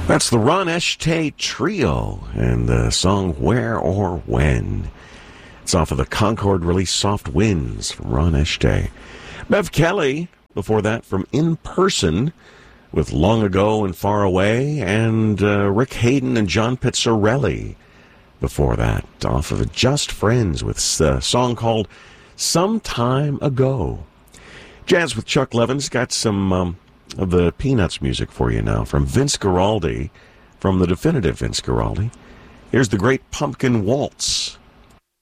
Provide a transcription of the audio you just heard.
That's the Ron Eschte Trio and the song Where or When. It's off of the Concord release Soft Winds from Ron Eschte. Bev Kelly, before that, from In Person with Long Ago and Far Away, and Rick Hayden and John Pizzarelli before that, off of Just Friends with a song called Some Time Ago. Jazz with Chuck Levin's got some of the Peanuts music for you now from Vince Guaraldi, from the definitive Vince Guaraldi. Here's the Great Pumpkin Waltz.